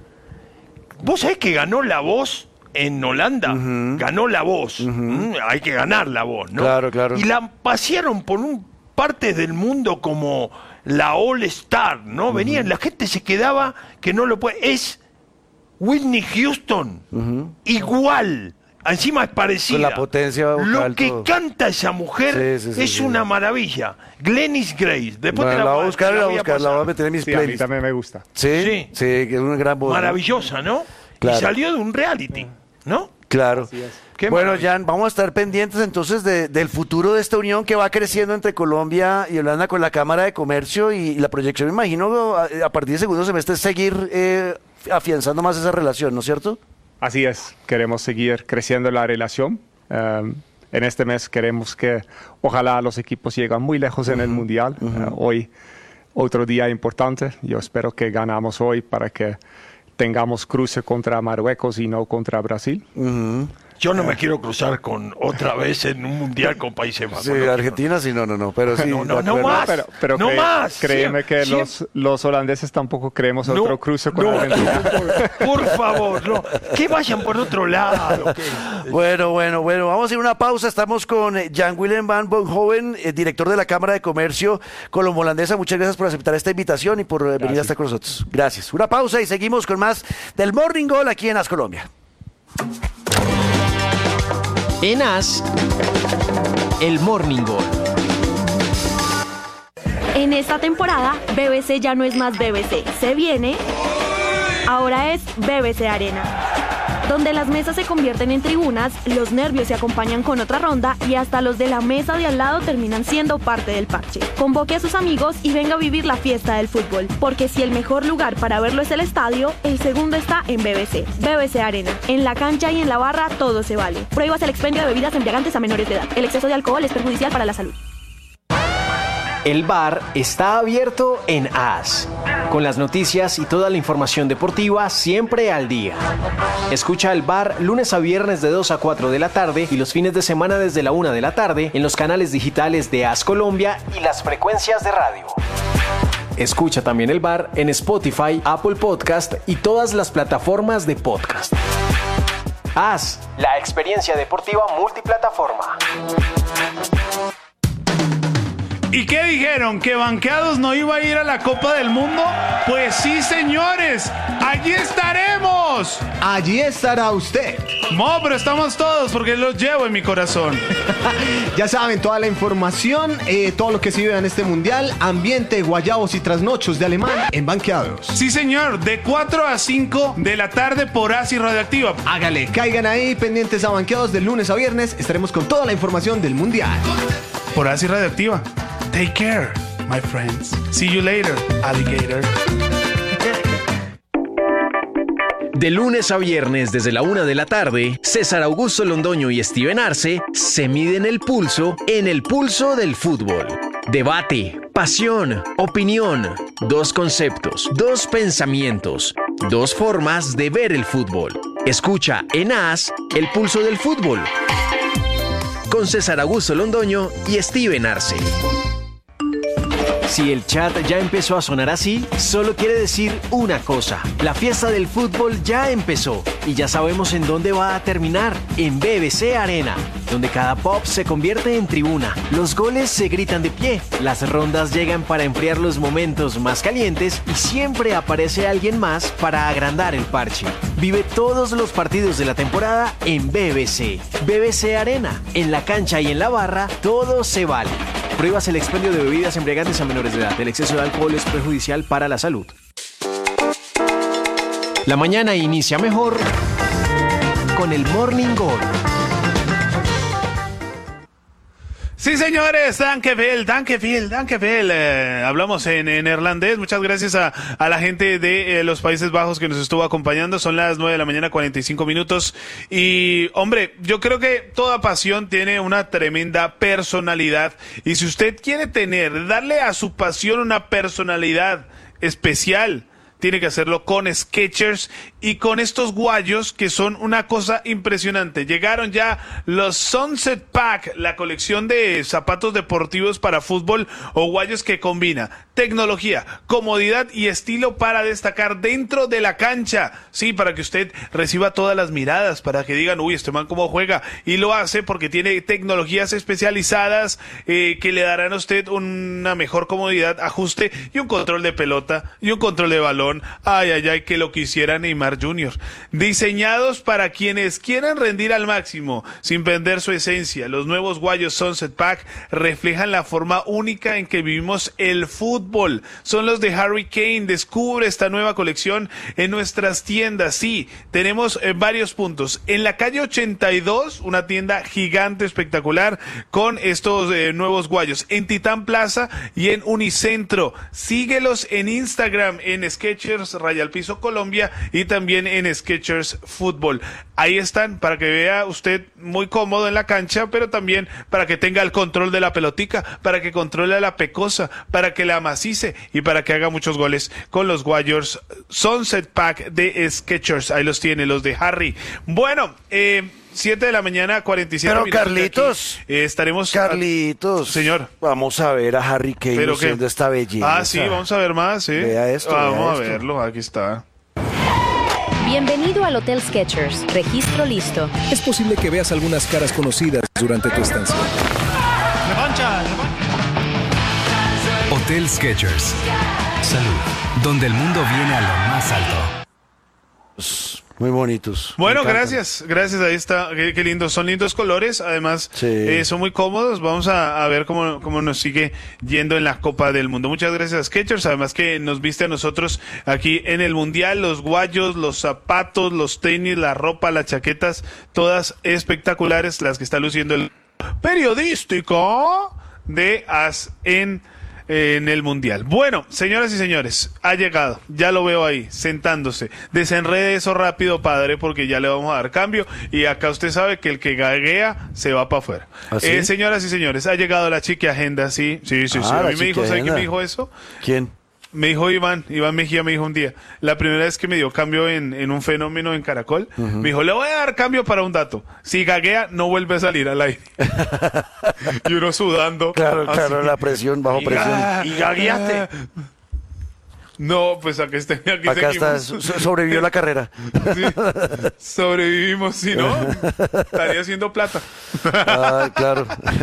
¿Vos sabés que ganó La Voz en Holanda? Ganó La Voz. Mm, Hay que ganar La Voz, ¿no? Claro, claro. Y la pasearon por un partes del mundo como la All Star, ¿no? Venían, la gente se quedaba que no lo puede. Es Whitney Houston, igual. Encima es parecida. Con la potencia vocal, Lo que todo. canta esa mujer Sí, sí, sí, es sí. una maravilla. Glennis Grace. Después Bueno, te la la, voy a buscar, te la voy a voy a buscar, la voy a pasar. meter en mis Sí, a mí playlists. también me gusta. Sí, Sí. sí, que es una gran voz. ¿no? Maravillosa, ¿no? Claro. Y salió de un reality, ¿no? Claro. Qué Bueno, maravilla. Jan, vamos a estar pendientes entonces de- del futuro de esta unión que va creciendo entre Colombia y Holanda con la Cámara de Comercio y la proyección, me imagino, a, a partir del segundo semestre es seguir eh, afianzando más esa relación, ¿no es cierto? Así es, queremos seguir creciendo la relación. Um, en este mes queremos que ojalá los equipos lleguen muy lejos en el Mundial. Uh, hoy, otro día importante. Yo espero que ganamos hoy para que tengamos cruce contra Marruecos y no contra Brasil. Uh-huh. Yo no me quiero cruzar con otra vez en un mundial con Países Bajos. Sí, no Argentina sí, no, no, no, pero sí. No, no, no más. Pero, pero no cre- más. Créeme que Siempre. los, los holandeses tampoco queremos No, otro cruce con no, Argentina. Por, por favor, no. Que vayan por otro lado. que- Bueno, bueno, bueno, vamos a ir a una pausa. Estamos con eh, Jan-Willem van Bonhoven, eh, director de la Cámara de Comercio colombo-holandesa. Muchas gracias por aceptar esta invitación y por eh, venir a estar con nosotros. Gracias. Una pausa y seguimos con más del Morning Goal aquí en As Colombia. En As, el Morning Goal. En esta temporada, B B C ya no es más B B C. Se viene. Ahora es B B C Arena. Donde las mesas se convierten en tribunas, los nervios se acompañan con otra ronda y hasta los de la mesa de al lado terminan siendo parte del parche. Convoque a sus amigos y venga a vivir la fiesta del fútbol, porque si el mejor lugar para verlo es el estadio, el segundo está en B B C. B B C Arena. En la cancha y en la barra todo se vale. Prohíbas el expendio de bebidas embriagantes a menores de edad. El exceso de alcohol es perjudicial para la salud. El bar está abierto en As, con las noticias y toda la información deportiva siempre al día. Escucha el bar lunes a viernes de dos a cuatro de la tarde y los fines de semana desde la una de la tarde en los canales digitales de As Colombia y las frecuencias de radio. Escucha también el bar en Spotify, Apple Podcast y todas las plataformas de podcast. As, la experiencia deportiva multiplataforma. ¿Y qué dijeron? ¿Que Banqueados no iba a ir a la Copa del Mundo? Pues sí, señores, allí estaremos. Allí estará usted. No, pero estamos todos porque los llevo en mi corazón. Ya saben, toda la información, eh, todo lo que se vive en este mundial, ambiente, guayabos y trasnochos de alemán en Banqueados. Sí, señor, de cuatro a cinco de la tarde por As y Radioactiva. Hágale, caigan ahí pendientes a Banqueados de lunes a viernes. Estaremos con toda la información del mundial. Por As y Radioactiva. Take care, my friends. See you later, alligator. De lunes a viernes desde la una de la tarde, César Augusto Londoño y Steven Arce se miden el pulso en el pulso del fútbol. Debate, pasión, opinión, dos conceptos, dos pensamientos, dos formas de ver el fútbol. Escucha en As el pulso del fútbol con César Augusto Londoño y Steven Arce. Si el chat ya empezó a sonar así, solo quiere decir una cosa. La fiesta del fútbol ya empezó y ya sabemos en dónde va a terminar, en B B C Arena, donde cada pop se convierte en tribuna. Los goles se gritan de pie, las rondas llegan para enfriar los momentos más calientes y siempre aparece alguien más para agrandar el parche. Vive todos los partidos de la temporada en B B C. B B C Arena, en la cancha y en la barra, todo se vale. Prohíbas el expendio de bebidas embriagantes a menores de edad. El exceso de alcohol es perjudicial para la salud. La mañana inicia mejor con el Morning Goal. Sí, señores, Dankjewel, Dankjewel, Dankjewel. Eh, hablamos en, en neerlandés. Muchas gracias a, a la gente de eh, los Países Bajos que nos estuvo acompañando. Son las nueve de la mañana, cuarenta y cinco minutos. Y, hombre, yo creo que toda pasión tiene una tremenda personalidad. Y si usted quiere tener, darle a su pasión una personalidad especial, tiene que hacerlo con Skechers y con estos guayos que son una cosa impresionante. Llegaron ya los Sunset Pack, la colección de zapatos deportivos para fútbol o guayos que combina tecnología, comodidad y estilo para destacar dentro de la cancha. Sí, para que usted reciba todas las miradas, para que digan, uy, este man cómo juega. Y lo hace porque tiene tecnologías especializadas eh, que le darán a usted una mejor comodidad, ajuste y un control de pelota y un control de balón. Ay, ay, ay, que lo quisiera Neymar junior Diseñados para quienes quieran rendir al máximo sin perder su esencia. Los nuevos guayos Sunset Pack reflejan la forma única en que vivimos el fútbol. Son los de Harry Kane. Descubre esta nueva colección en nuestras tiendas. Sí, tenemos eh, varios puntos. En la calle ochenta y dos, una tienda gigante espectacular con estos eh, nuevos guayos. En Titán Plaza y en Unicentro. Síguelos en Instagram en Sketch Skechers Raya al Piso Colombia y también en Skechers Fútbol. Ahí están para que vea usted muy cómodo en la cancha, pero también para que tenga el control de la pelotica, para que controle a la pecosa, para que la amacice y para que haga muchos goles con los Warriors Sunset Pack de Skechers. Ahí los tiene, los de Harry. Bueno, eh... siete de la mañana, cuarenta y siete Pero minutos. Carlitos, eh, estaremos. Carlitos, a... señor. Vamos a ver a Harry Kane ¿Pero haciendo qué? esta belleza. Ah, sí, vamos a ver más, ¿sí? Vea esto, Vamos vea a esto. verlo, aquí está. Bienvenido al Hotel Skechers. Registro listo. Es posible que veas algunas caras conocidas durante tu estancia. Revancha, revancha. Hotel Skechers. Salud, donde el mundo viene a lo más alto. Muy bonitos. Bueno, Me encantan. gracias, gracias, ahí está, qué, qué lindos, son lindos colores, además Sí. eh, son muy cómodos, vamos a, a ver cómo, cómo nos sigue yendo en la Copa del Mundo. Muchas gracias, Skechers, además que nos viste a nosotros aquí en el Mundial, los guayos, los zapatos, los tenis, la ropa, las chaquetas, todas espectaculares, las que está luciendo el periodístico de As en... en el Mundial. Bueno, señoras y señores, ha llegado, ya lo veo ahí, sentándose. Desenrede eso rápido, padre, porque ya le vamos a dar cambio. Y acá usted sabe que el que gaguea se va para afuera. ¿Ah, sí? eh, señoras y señores, ha llegado la chiqui agenda, sí, sí, sí. Ah, sí. A la mí me dijo, chiqui ¿sabe quién agenda. me dijo eso? ¿Quién? Me dijo Iván, Iván Mejía me dijo un día, la primera vez que me dio cambio en, en un fenómeno en Caracol, me dijo, le voy a dar cambio para un dato. Si gaguea, no vuelve a salir al aire. Y uno sudando. Claro, así. claro, la presión, bajo presión. ¿Y gagueaste? No, pues aquí, está, aquí Acá está, seguimos. so- sobrevivió la carrera. Sí, sobrevivimos, si no, estaría haciendo plata. Ah, claro.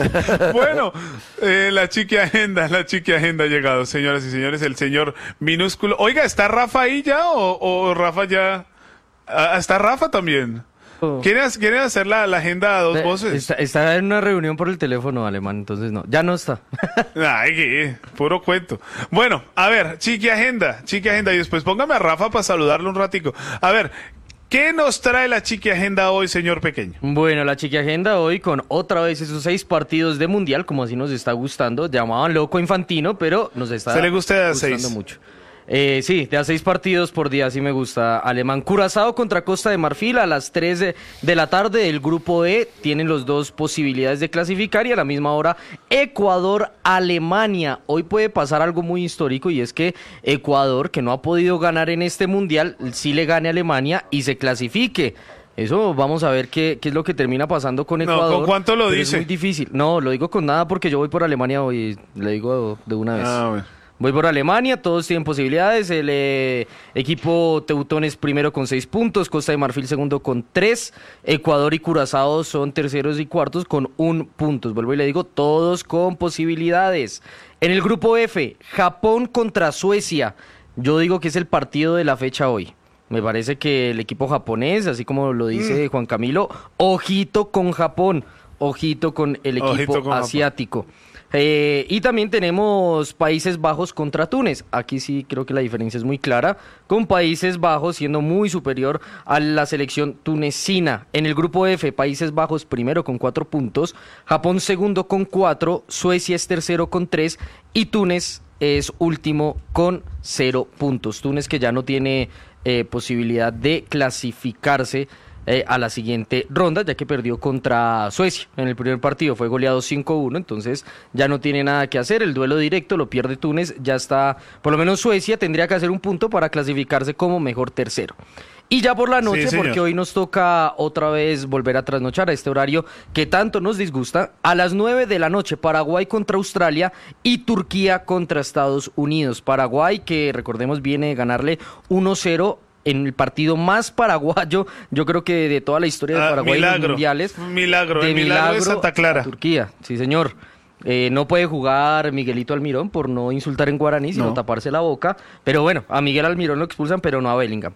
Bueno, eh, la chiqui agenda, la chiqui agenda ha llegado, señoras y señores, el señor minúsculo. Oiga, ¿está Rafa ahí ya o, o Rafa ya? Ah, ¿está Rafa también? ¿Quieren, quieren hacer la, la agenda a dos voces? Está, está en una reunión por el teléfono, Alemán, entonces no, ya no está. Ay, qué puro cuento. Bueno, a ver, chiqui agenda, chiqui agenda, y después póngame a Rafa para saludarlo un ratico. A ver, ¿qué nos trae la chiqui agenda hoy, señor pequeño? Bueno, la chiqui agenda hoy con otra vez esos seis partidos de Mundial, como así nos está gustando. Llamaban loco Infantino, pero nos está ¿Se le gusta de a gustando seis? mucho. Eh, sí, de a seis partidos por día, sí me gusta. Alemán, Curazao contra Costa de Marfil a las tres de, de la tarde. El grupo E tienen los dos posibilidades de clasificar y a la misma hora Ecuador, Alemania. Hoy puede pasar algo muy histórico y es que Ecuador, que no ha podido ganar en este mundial, sí le gane a Alemania y se clasifique. Eso vamos a ver qué, qué es lo que termina pasando con No, Ecuador. ¿con cuánto lo pero dice? Es muy difícil. No, lo digo con nada porque yo voy por Alemania hoy. Le digo de una vez. Ah, bueno. Voy por Alemania, todos tienen posibilidades. El eh, equipo teutón es primero con seis puntos, Costa de Marfil segundo con tres, Ecuador y Curazao son terceros y cuartos con un punto. Vuelvo y le digo, todos con posibilidades. En el grupo F, Japón contra Suecia. Yo digo que es el partido de la fecha hoy. Me parece que el equipo japonés, así como lo dice mm. Juan Camilo, ojito con Japón, ojito con el equipo con asiático. Japón. Eh, y también tenemos Países Bajos contra Túnez. Aquí sí creo que la diferencia es muy clara, con Países Bajos siendo muy superior a la selección tunecina. En el grupo F, Países Bajos primero con cuatro puntos, Japón segundo con cuatro, Suecia es tercero con tres y Túnez es último con cero puntos. Túnez que ya no tiene eh, posibilidad de clasificarse Eh, a la siguiente ronda, ya que perdió contra Suecia en el primer partido, fue goleado cinco uno, entonces ya no tiene nada que hacer, el duelo directo lo pierde Túnez, ya está, por lo menos Suecia tendría que hacer un punto para clasificarse como mejor tercero. Y ya por la noche, sí, porque hoy nos toca otra vez volver a trasnochar a este horario que tanto nos disgusta, a las nueve de la noche, Paraguay contra Australia y Turquía contra Estados Unidos. Paraguay, que recordemos viene de ganarle uno cero en el partido más paraguayo, yo creo que de toda la historia de ah, Paraguay milagro, en los mundiales. Milagro, de el milagro, milagro de Santa Clara. Turquía, sí señor. Eh, no puede jugar Miguelito Almirón por no insultar en guaraní, sino no. taparse la boca. Pero bueno, a Miguel Almirón lo expulsan, pero no a Bellingham.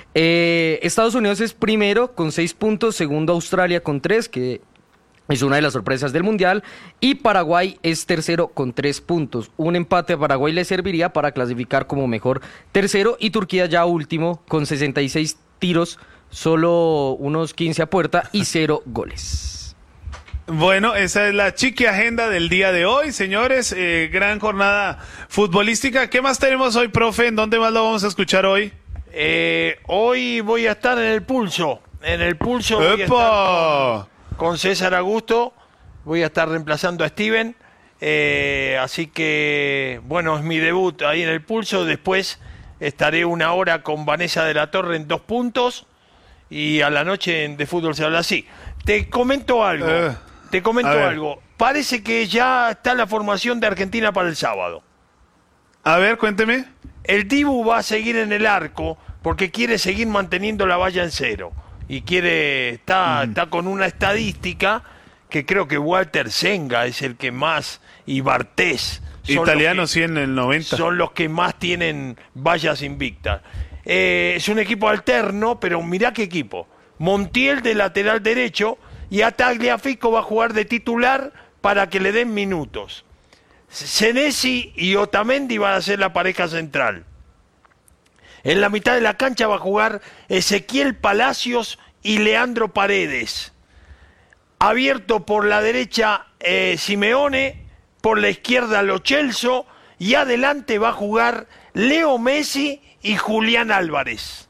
Eh, Estados Unidos es primero con seis puntos, segundo Australia con tres, que es una de las sorpresas del Mundial, y Paraguay es tercero con tres puntos. Un empate a Paraguay le serviría para clasificar como mejor tercero, y Turquía ya último con sesenta y seis tiros, solo unos quince a puerta y cero goles. Bueno, esa es la chiqui agenda del día de hoy, señores. Eh, gran jornada futbolística. ¿Qué más tenemos hoy, profe? ¿En dónde más lo vamos a escuchar hoy? Eh, hoy voy a estar en el Pulso. En el Pulso voy a estar con, con César Augusto. Voy a estar reemplazando a Steven. Eh, así que, bueno, es mi debut ahí en el Pulso. Después estaré una hora con Vanessa de la Torre en Dos Puntos. Y a la noche en De Fútbol se habla así. Te comento algo. Eh. Te comento algo. Parece que ya está la formación de Argentina para el sábado. A ver, cuénteme. El Dibu va a seguir en el arco porque quiere seguir manteniendo la valla en cero. Y quiere, está, mm. está con una estadística que creo que Walter Senga es el que más, y Bartés. Italiano, sí, en el noventa. Son los que más tienen vallas invictas. Eh, es un equipo alterno, pero mirá qué equipo. Montiel de lateral derecho y a Tagliafico va a jugar de titular para que le den minutos. Senesi y Otamendi van a ser la pareja central. En la mitad de la cancha va a jugar Ezequiel Palacios y Leandro Paredes. Abierto por la derecha eh, Simeone, por la izquierda Lo Celso y adelante va a jugar Leo Messi y Julián Álvarez.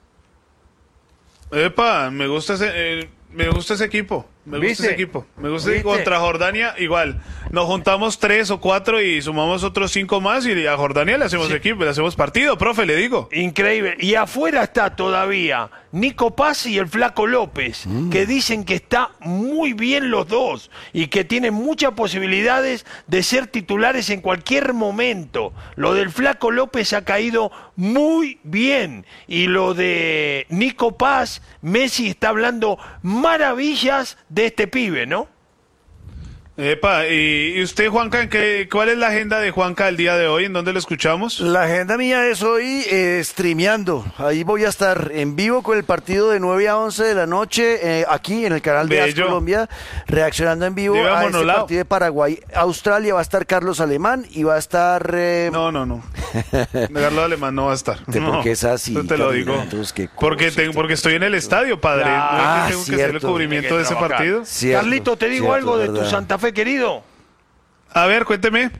Epa, me gusta ese, eh, me gusta ese equipo. Me gusta ¿Viste? ese equipo. Me gusta ¿Viste? Contra Jordania, igual. Nos juntamos tres o cuatro y sumamos otros cinco más y a Jordania le hacemos sí. equipo, le hacemos partido, profe, le digo. Increíble. Y afuera está todavía Nico Paz y el Flaco López, mm. que dicen que está muy bien los dos y que tienen muchas posibilidades de ser titulares en cualquier momento. Lo del Flaco López ha caído muy bien y lo de Nico Paz, Messi está hablando maravillas de este pibe, ¿no? Epa, ¿y, y usted, Juanca, ¿qué, cuál es la agenda de Juanca el día de hoy? ¿En dónde lo escuchamos? La agenda mía es hoy eh, streameando. Ahí voy a estar en vivo con el partido de nueve a once de la noche, eh, aquí en el canal de As Colombia, reaccionando en vivo Lleva a monolao. este partido de Paraguay. Australia va a estar Carlos Alemán y va a estar... Eh... No, no, no. Carlos Alemán no va a estar. ¿Por no, qué es así? Yo te lo digo. Porque, te, porque estoy en el estadio, padre. Ah, tengo cierto. que hacer el cubrimiento de ese partido. Cierto, Carlito, te digo cierto, algo de verdad. tu Santa Fe, querido. A ver, cuénteme.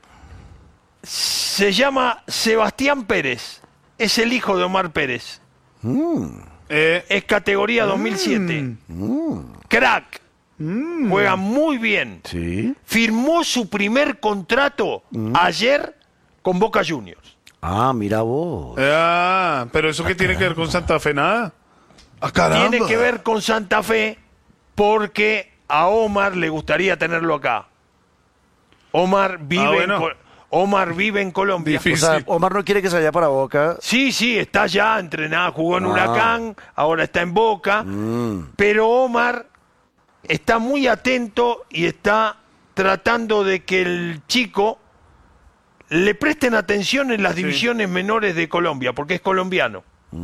Se llama Sebastián Pérez. Es el hijo de Omar Pérez. Mm. Eh, es categoría dos mil siete. Mm. Crack. Mm. Juega muy bien. Sí. Firmó su primer contrato Mm. ayer con Boca Juniors. Ah, mira vos. Ah, pero eso Ah, qué tiene que ver con Santa Fe, nada. Ah, caramba. Tiene que ver con Santa Fe porque a Omar le gustaría tenerlo acá. Omar vive, Ah, bueno. en, Co- Omar vive en Colombia. O sea, Omar no quiere que se vaya para Boca. Sí, sí, está ya entrenado, jugó en Ah. Huracán, ahora está en Boca, Mm. pero Omar está muy atento y está tratando de que el chico le presten atención en las Sí. divisiones menores de Colombia, porque es colombiano.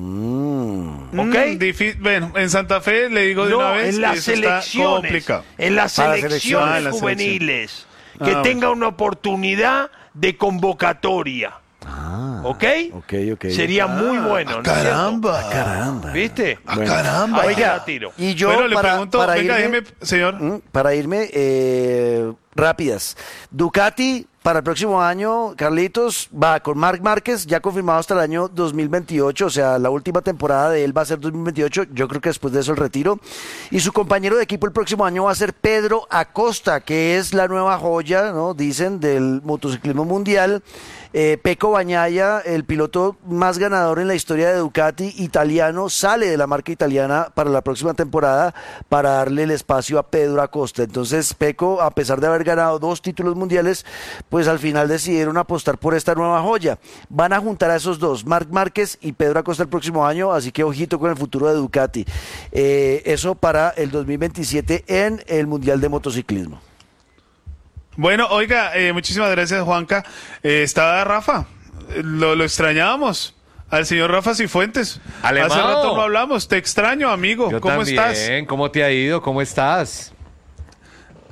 Mm. ¿Ok? Mm, difí- bueno, en Santa Fe le digo de No, una vez, en las eso está selecciones, complicado. en las Para la selecciones selección. Ah, en la juveniles, Ah, que bueno. tenga una oportunidad de convocatoria. Ah. ¿Ok? Ok, ok. Sería muy bueno. ¿no es cierto? Caramba. Caramba. ¿Viste? Ah, caramba. Ahí Oiga, la tiro. y yo Bueno, le para, pregunto, para venga, irme, déjeme, señor. Mm, para irme eh, rápidas. Ducati para el próximo año, Carlitos, va con Marc Márquez, ya confirmado hasta el año dos mil veintiocho, o sea, la última temporada de él va a ser dos mil veintiocho, yo creo que después de eso el retiro. Y su compañero de equipo el próximo año va a ser Pedro Acosta, que es la nueva joya, ¿no? Dicen, del motociclismo mundial. Eh, Pecco Bagnaia, el piloto más ganador en la historia de Ducati italiano, sale de la marca italiana para la próxima temporada para darle el espacio a Pedro Acosta. Entonces Pecco, a pesar de haber ganado dos títulos mundiales, pues al final decidieron apostar por esta nueva joya. Van a juntar a esos dos, Marc Márquez y Pedro Acosta el próximo año, así que ojito con el futuro de Ducati. Eh, eso para el dos mil veintisiete en el Mundial de Motociclismo. Bueno, oiga, eh, muchísimas gracias, Juanca. Eh, estaba Rafa, eh, lo, lo extrañábamos, al señor Rafa Cifuentes. Alemão. Hace rato no hablamos, te extraño, amigo. Yo ¿Cómo también. estás? ¿Cómo te ha ido? ¿Cómo estás?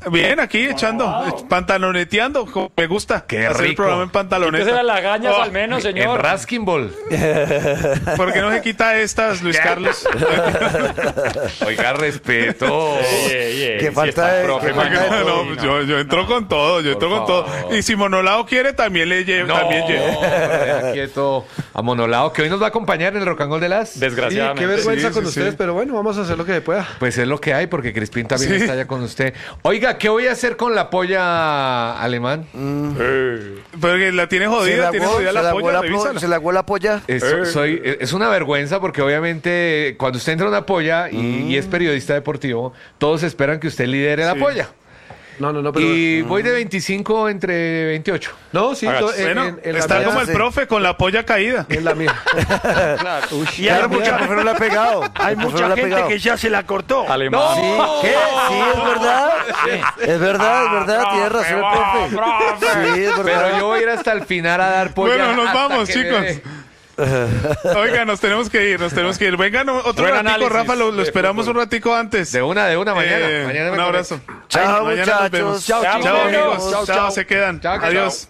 Bien, aquí echando, wow. pantaloneteando, como me gusta. Qué hacer rico. el programa en pantaloneta. Entonces las lagañas oh, al menos, señor. En Raskin Ball. ¿Por qué no se quita estas, Luis Carlos? Oiga, respeto. Qué falta de... Profe, no, no, no, yo, yo entro con todo, yo entro con todo. Y si Monolao quiere, también le llevo. No, también llevo. quieto a Monolao, que hoy nos va a acompañar en el Rock and Roll de las... Desgraciadamente. Sí, qué vergüenza Sí, con sí, ustedes, sí. pero bueno, vamos a hacer lo que se pueda. Pues es lo que hay, porque Crispín también Sí. está allá con usted. Oiga, ¿qué voy a hacer con la polla alemán? Mm. Eh. Porque la tiene jodida, tiene aguó, jodida se la la aguó polla, la revísala. po- se la aguó la polla. Es, soy, es una vergüenza porque obviamente cuando usted entra a una polla y, Mm. y es periodista deportivo, todos esperan que usted lidere la Sí. polla. No, no, no, pero... Y voy de veinticinco entre veintiocho. No, sí, to- en, Bueno, en- en la está mía- como el sí. profe con la polla caída. En la mía. Claro. Y hay mucha profe no la ha pegado. Hay El profe mucha no la ha gente pegado. que ya se la cortó. Alemán. Sí, ¿qué? Sí, es verdad. Es verdad, es verdad, tiene razón el profe. Sí, es verdad. Pero yo voy a ir hasta el final a dar polla. Bueno, nos hasta vamos, que me chicos. dé. Oiga, nos tenemos que ir, nos tenemos que ir. Vengan otro Buen ratico, análisis Rafa, lo, lo de esperamos fútbol. un ratico antes. De una, de una, mañana. Eh, mañana me un abrazo. conecto. Chao, Ay, mañana nos vemos. muchachos. Chao, Chao, chao, amigos. chao, Chao, chao. se quedan. Chao, chao. Adiós.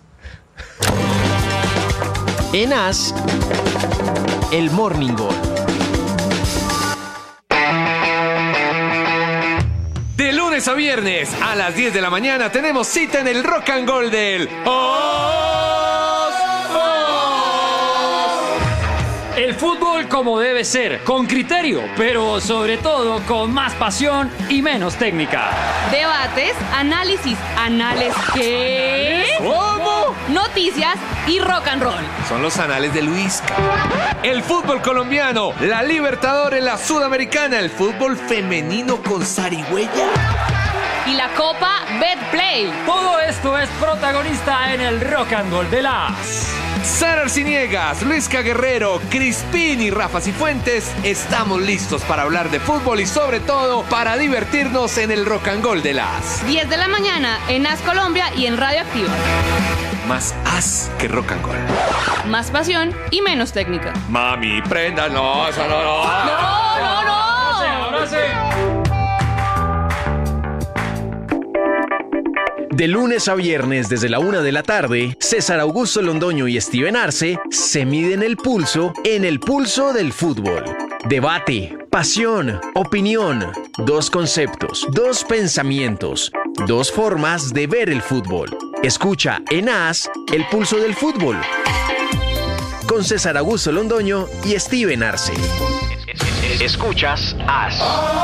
En As, el Morning Gol. De lunes a viernes a las diez de la mañana tenemos cita en el Rock and Roll del Os, Os. El fútbol como debe ser, con criterio, pero sobre todo con más pasión y menos técnica. Debates, análisis, análisis, ¿qué? ¿Cómo? Noticias y rock and roll. Son los anales de Luisca. El fútbol colombiano, la Libertadores, la Sudamericana, el fútbol femenino con zarigüeya. Y la Copa Betplay. Todo esto es protagonista en el Rock and Roll de las... Sara Arciniegas, Luisca Guerrero, Crispín y Rafa Cifuentes estamos listos para hablar de fútbol y sobre todo para divertirnos en el Rock and Roll de las... diez de la mañana en As Colombia y en Radio Activa. Más as que Rock and Roll. Más pasión y menos técnica. Mami, prenda, no, eso no, no. ¡No, no, no! Ahora sí. De lunes a viernes desde la una de la tarde, César Augusto Londoño y Steven Arce se miden el pulso en el pulso del fútbol. Debate, pasión, opinión, dos conceptos, dos pensamientos, dos formas de ver el fútbol. Escucha en As el pulso del fútbol con César Augusto Londoño y Steven Arce. Escuchas As.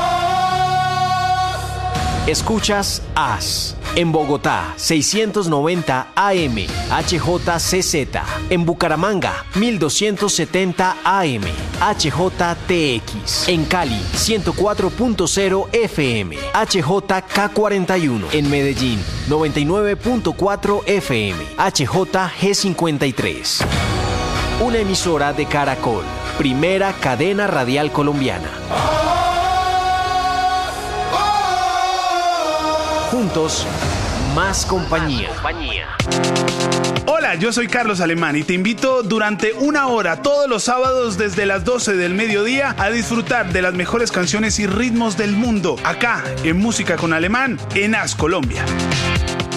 Escuchas As. En Bogotá, seiscientos noventa A M, H J C Z. En Bucaramanga, mil doscientos setenta A M, H J T X. En Cali, ciento cuatro punto cero F M, H J K cuarenta y uno. En Medellín, noventa y nueve punto cuatro F M, H J G cincuenta y tres. Una emisora de Caracol, primera cadena radial colombiana. Juntos, más compañía. Hola, yo soy Carlos Alemán y te invito durante una hora todos los sábados desde las doce del mediodía a disfrutar de las mejores canciones y ritmos del mundo acá en Música con Alemán en As Colombia.